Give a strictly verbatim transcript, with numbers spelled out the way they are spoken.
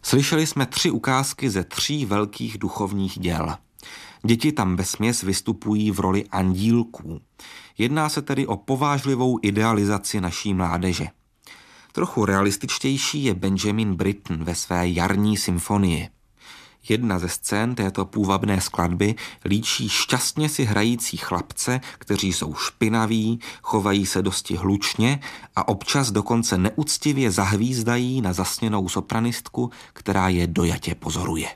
Slyšeli jsme tři ukázky ze tří velkých duchovních děl. Děti tam vesměs vystupují v roli andílků. Jedná se tedy o povážlivou idealizaci naší mládeže. Trochu realističtější je Benjamin Britten ve své Jarní symfonii. Jedna ze scén této půvabné skladby líčí šťastně si hrající chlapce, kteří jsou špinaví, chovají se dosti hlučně a občas dokonce neúctivě zahvízdají na zasněnou sopranistku, která je dojatě pozoruje.